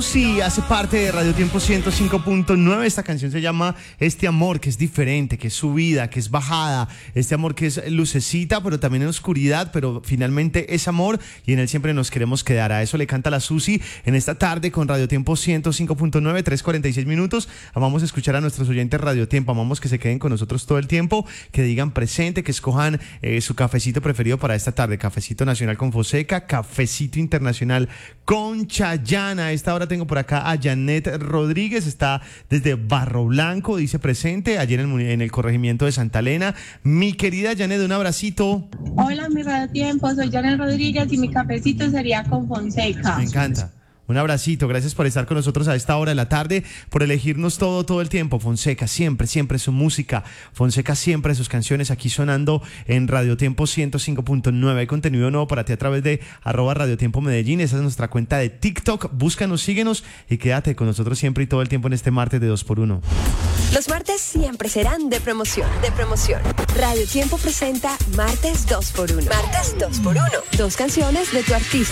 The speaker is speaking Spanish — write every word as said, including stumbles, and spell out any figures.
Susi hace parte de Radio Tiempo ciento cinco punto nueve. Esta canción se llama Este Amor, que es diferente, que es subida, que es bajada. Este amor que es lucecita, pero también en oscuridad, pero finalmente es amor y en él siempre nos queremos quedar. A eso le canta la Susi en esta tarde con Radio Tiempo ciento cinco punto nueve, tres cuarenta y seis minutos. Amamos escuchar a nuestros oyentes Radio Tiempo, amamos que se queden con nosotros todo el tiempo, que digan presente, que escojan eh, su cafecito preferido para esta tarde. Cafecito nacional con Fonseca, cafecito internacional con Chayanne. A esta hora tengo por acá a Janet Rodríguez, está desde Barro Blanco, dice presente, ayer en el, en el corregimiento de Santa Elena. Mi querida Janet, un abracito. Hola, mi Radio Tiempo, soy Janet Rodríguez y mi cafecito sería con Fonseca. Me encanta. Un abracito, gracias por estar con nosotros a esta hora de la tarde, por elegirnos todo, todo el tiempo. Fonseca, siempre, siempre su música. Fonseca, siempre sus canciones aquí sonando en Radio Tiempo ciento cinco punto nueve. Hay contenido nuevo para ti a través de arroba Radio Tiempo Medellín. Esa es nuestra cuenta de TikTok. Búscanos, síguenos y quédate con nosotros siempre y todo el tiempo en este martes de dos por uno. Los martes siempre serán de promoción, de promoción. Radio Tiempo presenta Martes dos por uno. Martes dos por uno. Dos canciones de tu artista